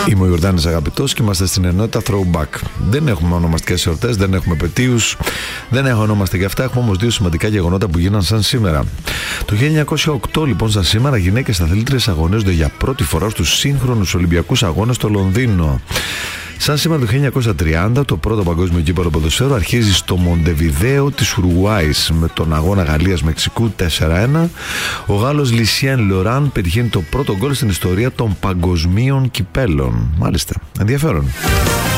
Είμαι ο Ιορδάνης Αγαπητός και είμαστε στην ενότητα Throwback. Δεν έχουμε ονομαστικές εορτές, δεν έχουμε επετείους, δεν έχω ονόμαστε και αυτά. Έχουμε όμως δύο σημαντικά γεγονότα που γίναν σαν σήμερα. Το 1908, λοιπόν, σαν σήμερα, γυναίκες αθλήτριες αγωνίζονται για πρώτη φορά στους σύγχρονους Ολυμπιακούς Αγώνες στο Λονδίνο. Σαν σήμερα το 1930, το πρώτο παγκόσμιο κύπελλο ποδοσφαίρου αρχίζει στο Μοντεβιδέο της Ουρουάης με τον αγώνα Γαλλίας-Μεξικού 4-1. Ο Γάλλος Λισιέν Λοράν πετυχαίνει το πρώτο γκολ στην ιστορία των παγκοσμίων κυπέλλων. Μάλιστα, ενδιαφέρον.